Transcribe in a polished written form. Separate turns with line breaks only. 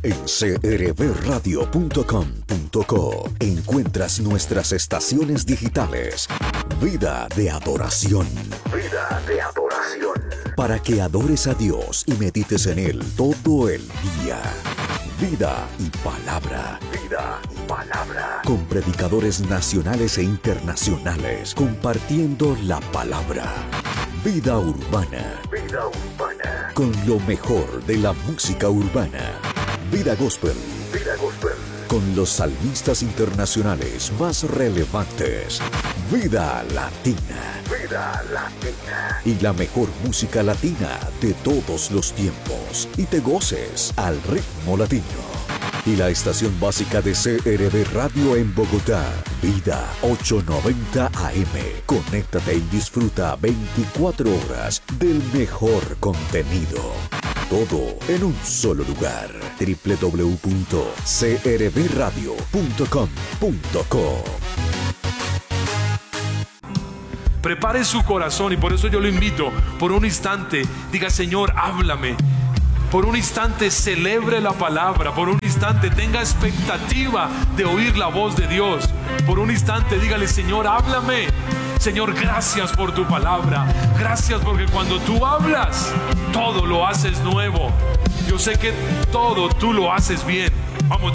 En crbradio.com.co encuentras nuestras estaciones digitales. Vida de adoración. Vida de adoración. Para que adores a Dios y medites en Él todo el día. Vida y palabra. Vida y palabra. Con predicadores nacionales e internacionales compartiendo la palabra. Vida urbana. Vida urbana. Con lo mejor de la música urbana. Vida gospel. Vida gospel. Con los salmistas internacionales más relevantes. Vida latina. Vida latina. Y la mejor música latina de todos los tiempos. Y te goces al ritmo latino. Y la estación básica de CRB Radio en Bogotá. Vida 890 AM. Conéctate y disfruta 24 horas del mejor contenido. Todo en un solo lugar. www.crbradio.com.co.
Prepare su corazón, y por eso yo lo invito, por un instante, diga: Señor, háblame. Por un instante celebre la palabra. Por un instante tenga expectativa de oír la voz de Dios. Por un instante dígale: Señor, háblame. Señor, gracias por tu palabra. Gracias porque cuando tú hablas, todo lo haces nuevo. Yo sé que todo tú lo haces bien. Vamos.